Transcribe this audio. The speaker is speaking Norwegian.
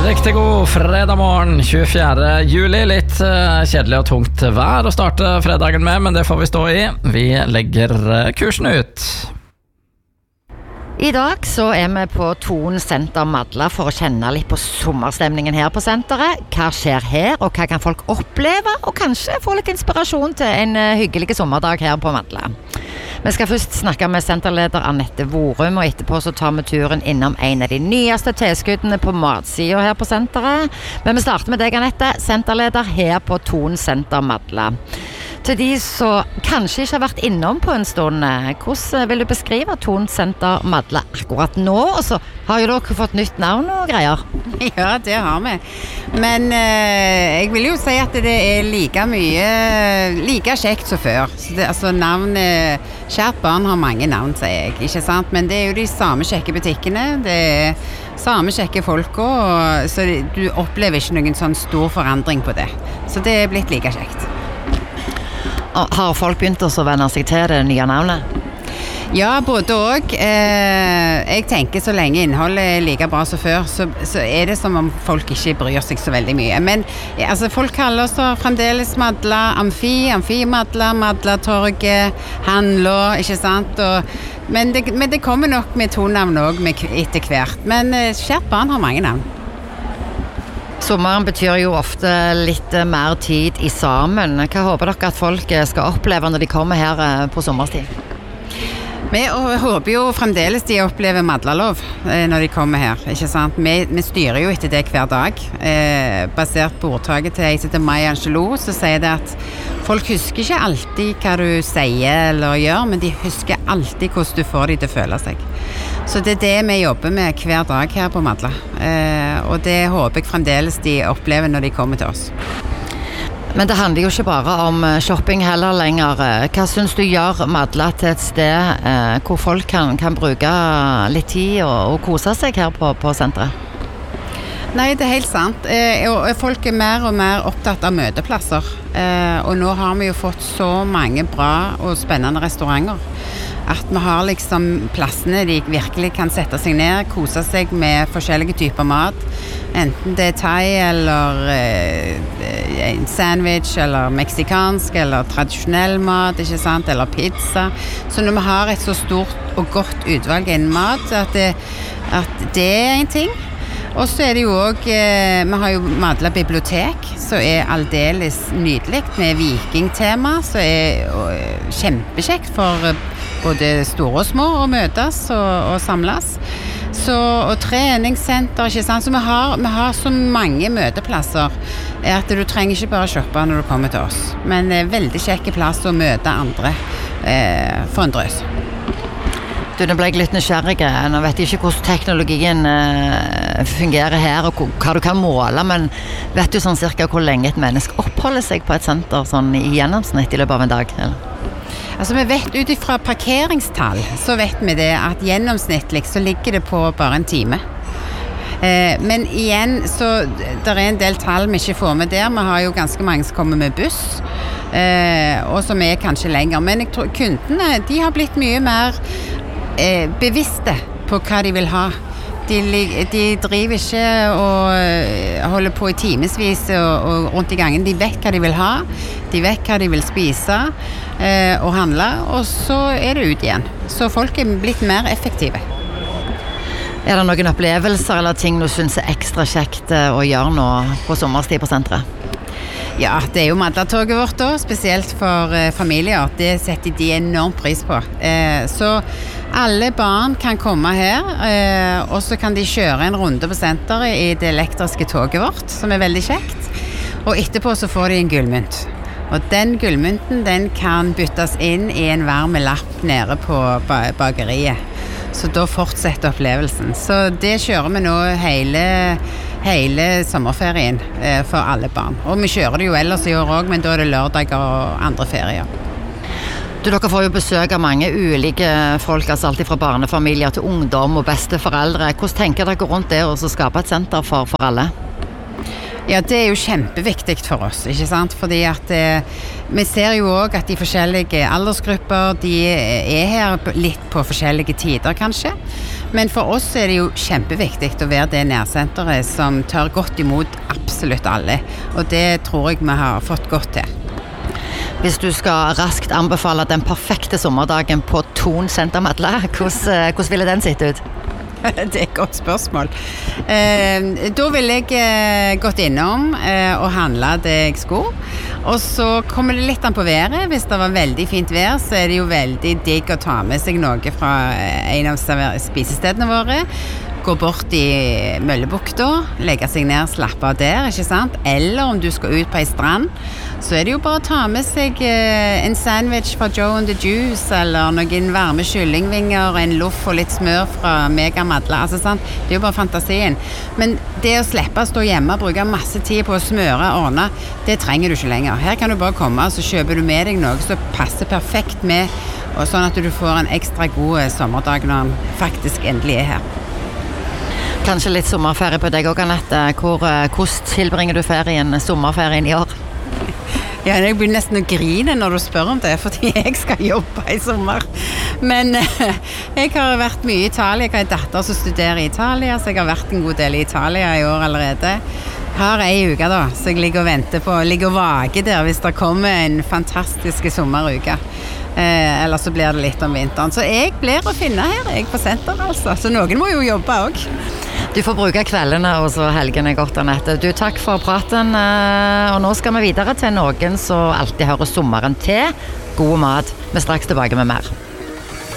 Riktig god fredag morgen, 24. juli. Litt kjedelig og tungt vær å starte fredagen med, men det får vi stå i. Vi legger kursen ut. I dag så vi på Thon Senter Madla for å kjenne litt på sommerstemningen her på senteret. Hva skjer her, og hva kan folk oppleve, og kanskje få litt inspirasjon til en hyggelig sommerdag her på Madla. Vi skal først snakke med senterleder Annette Vorum, og etterpå så tar vi turen innom en av de nyeste tilskuddene på matsiden her på senteret. Men vi starter med deg, Annette, senterleder her på Thon Senter Madla. Til de som kanskje ikke har vært innom på en stund, hvordan vil du beskrive Thon Senter Madla akkurat nå? Og så har jo dere fått nytt navn og greier. Ja, det har vi. Men jeg vil jo si at det like kjekt som før. Så det, altså navnet, kjært barn har mange navn, sier jeg, ikke sant? Men det er jo de samme kjekke butikkene, det er samme kjekke folk også, så du opplever ikke noen sånn stor forandring på det. Så det er blitt like kjekt. Har folk begynt å venne seg til det nye navnet? Ja, både og. Jeg tenker så lenge innholdet er like bra som før, så er det som om folk ikke bryr seg så veldig mye. Men altså, folk kaller oss fremdeles Madla, Amfi-Madla, Madla-torget, Handla, ikke sant? Men det kommer nok med to navn også etter hvert. Men kjært barn har mange navn. Sommeren betyr jo ofte litt mer tid i sammen. Hva håper dere at folk skal oppleve når de kommer her på sommerstid? Vi håper jo fremdeles de opplever Madlalov når de kommer her, ikke sant? Vi styrer jo etter det hver dag. Basert på ordtaket til jeg heter Maya Angelou, så sier det at folk husker ikke alltid hva du sier eller gjør, men de husker alltid hvordan du får de til å føle seg. Så det er det vi jobber med hver dag her på Madla. Og det håper jeg fremdeles de opplever når de kommer til oss. Men det handler jo ikke bare om shopping heller lenger. Hva synes du gjør Madla til et sted hvor folk kan bruke litt tid og kose seg her på senteret? Nei, det er helt sant. Folk er mer og mer opptatt av møteplasser. Og nå har vi jo fått så mange bra og spennende restauranter at vi har liksom plassene de virkelig kan sette seg ned, kose seg med forskjellige typer mat. Enten det er thai, eller en sandwich, eller meksikansk, eller tradisjonell mat, ikke sant? Eller pizza. Så når vi har et så stort og godt utvalg innen mat, at det er en ting. Og så er det jo også, vi har jo Madla bibliotek, så er aldeles nydelig med vikingtema, så er kjempekjekt for både store og små å møtes og samles. Og treningssenter, ikke sant? Så vi har så mange møteplasser at du trenger ikke bare shoppe når du kommer til oss. Men det er veldig kjekke plass å møte andre for en drøs. Nå ble jeg litt nysgjerrig. Nå vet jeg ikke hvordan teknologien fungerer her, og hva du kan måle, men vet du sånn cirka hvor lenge et menneske oppholder seg på et senter sånn i gjennomsnitt i løpet av en dag? Eller? Altså vi vet ut fra parkeringstall, så vet vi det at gjennomsnittlig så ligger det på bare en time. Men igjen, så det er en del tall vi ikke får med der. Vi har jo ganske mange som kommer med buss, og som er kanskje lenger. Men jeg tror kundene, de har blitt mye mer bevisste på hva de vil ha. De driver ikke og holder på i timesvis og rundt i gangen. De vet hva de vil ha, de vet hva de vil spise og handle, og så er det ut igjen. Så folk er blitt mer effektive. Er det noen opplevelser eller ting du synes er ekstra kjekt å gjøre nå på sommerstid på senteret? Ja, det er jo Madla-toget vårt da, spesielt for familier. Det setter de enormt pris på. Så alle barn kan komme her, og så kan de kjøre en runde på senteret i det elektriske toget vårt, som er veldig kjekt. Og etterpå så får de en gullmynt. Og den gullmynten, den kan byttes inn i en varme lapp nede på bakeriet. Så da fortsetter opplevelsen. Så det kjører vi nå hele sommerferien for alle barn. Og vi kjører det jo ellers i år også, men da er det lørdager og andre ferier. Dere får jo besøk av mange ulike folk, altså alt fra barnefamilier til ungdom og besteforeldre. Hvordan tenker dere rundt det å skape et senter for alle? Ja, det er jo kjempeviktig for oss, ikke sant? Fordi at vi ser jo også at de forskjellige aldersgrupper, de er her litt på forskjellige tider kanskje. Men for oss det jo kjempeviktig å være det nærsenteret som tar godt imot absolutt alle. Og det tror jeg vi har fått godt til. Hvis du skal raskt anbefale den perfekte sommerdagen på Thon Senter Madla, hvordan ville den sitte ut? Det et godt spørsmål. Da ville jeg gått innom og handlet det jeg skulle. Og så kommer det litt an på været. Hvis det var veldig fint vær, så det jo veldig digg å ta med seg noe fra en av spisestedene våre. Gå bort i Møllebukta, legge seg ned, slappe av der, ikke sant? Eller om du skal ut på en strand, så det jo bare å ta med seg en sandwich fra Joe and the Juice, eller noen varme kyllingvinger, en loff og litt smør fra Mega Madla, altså sant? Det jo bare fantasien. Men det å slippe å stå hjemme og bruke masse tid på å smøre og ordne, det trenger du ikke lenger. Her kan du bare komme, så kjøper du med deg noe som passer perfekt med, og sånn at du får en ekstra god sommerdag når den faktisk endelig her. Kanskje litt sommerferie på deg også, Anette. Hvordan tilbringer du sommerferien i år? Ja, jeg begynner nesten å grine når du spør om det, fordi jeg skal jobbe i sommer. Men jeg har vært mye i Italia. Jeg har en datter som studerer i Italia, så jeg har vært en god del i Italia i år allerede. Har en uke da, så jeg ligger og venter på, ligger og vager der hvis det kommer en fantastisk sommeruke. Eller så blir det litt om vinteren. Så jeg blir å finne her, jeg på senter altså. Så noen må jo jobbe også. Du får bruke kveldene og så helgene godt, Anette. Du, takk for praten. Og nå skal vi videre til noen som alltid hører sommeren til. God mat. Vi er straks tilbake med mer.